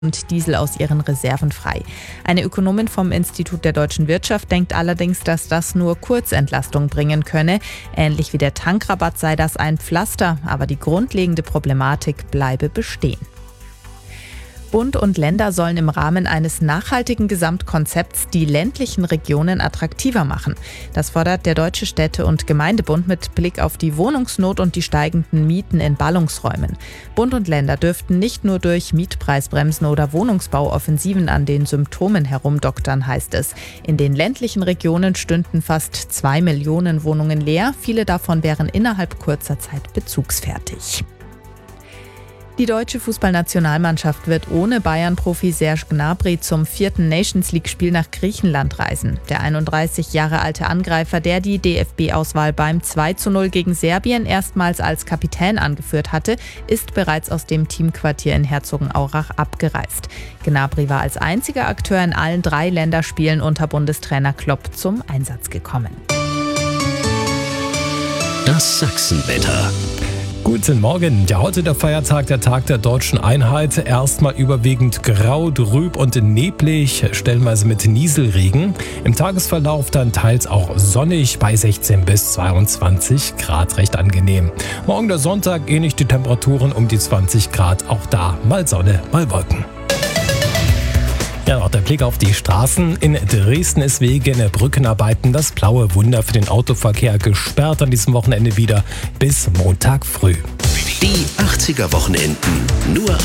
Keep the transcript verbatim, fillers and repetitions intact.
und Diesel aus ihren Reserven frei. Eine Ökonomin vom Institut der deutschen Wirtschaft denkt allerdings, dass das nur Kurzentlastung bringen könne. Ähnlich wie der Tankrabatt sei das ein Pflaster, aber die grundlegende Problematik bleibe bestehen. Bund und Länder sollen im Rahmen eines nachhaltigen Gesamtkonzepts die ländlichen Regionen attraktiver machen. Das fordert der Deutsche Städte- und Gemeindebund mit Blick auf die Wohnungsnot und die steigenden Mieten in Ballungsräumen. Bund und Länder dürften nicht nur durch Mietpreisbremsen oder Wohnungsbauoffensiven an den Symptomen herumdoktern, heißt es. In den ländlichen Regionen stünden fast zwei Millionen Wohnungen leer. Viele davon wären innerhalb kurzer Zeit bezugsfertig. Die deutsche Fußballnationalmannschaft wird ohne Bayern-Profi Serge Gnabry zum vierten Nations-League-Spiel nach Griechenland reisen. Der einunddreißig Jahre alte Angreifer, der die D F B-Auswahl beim zwei zu null gegen Serbien erstmals als Kapitän angeführt hatte, ist bereits aus dem Teamquartier in Herzogenaurach abgereist. Gnabry war als einziger Akteur in allen drei Länderspielen unter Bundestrainer Klopp zum Einsatz gekommen. Das Sachsenwetter. Guten Morgen. Ja, heute der Feiertag, der Tag der deutschen Einheit. Erstmal überwiegend grau, trüb und neblig, stellenweise mit Nieselregen. Im Tagesverlauf dann teils auch sonnig bei sechzehn bis zweiundzwanzig Grad, recht angenehm. Morgen der Sonntag, ähnlich die Temperaturen um die zwanzig Grad, auch da mal Sonne, mal Wolken. Ja, noch der Blick auf die Straßen. In Dresden ist wegen Brückenarbeiten das blaue Wunder für den Autoverkehr gesperrt an diesem Wochenende wieder bis Montag früh. Die achtziger Wochenenden nur